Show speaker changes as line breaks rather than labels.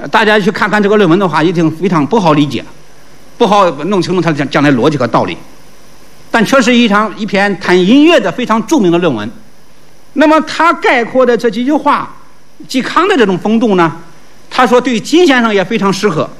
大家去看看这个论文的话，一定非常不好理解，不好弄清楚它将来逻辑和道理。但却是一篇谈音乐的非常著名的论文。那么他概括的这几句话，嵇康的这种风度呢，他说对金先生也非常适合。